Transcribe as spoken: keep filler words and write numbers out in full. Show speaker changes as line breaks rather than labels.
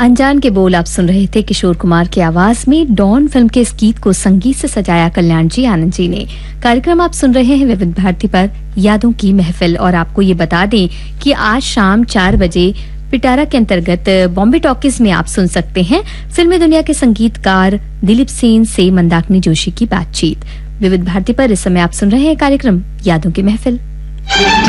अनजान के बोल आप सुन रहे थे किशोर कुमार की आवाज में। डॉन फिल्म के इस गीत को संगीत से सजाया कल्याण जी आनंद जी ने। कार्यक्रम आप सुन रहे हैं विविध भारती पर यादों की महफिल। और आपको ये बता दें कि आज शाम चार बजे पिटारा के अंतर्गत बॉम्बे टॉकीज में आप सुन सकते हैं फिल्मी दुनिया के संगीतकार दिलीप सेन से मंदाकिनी जोशी की बातचीत। विविध भारती पर इस समय आप सुन रहे हैं कार्यक्रम यादों की महफिल।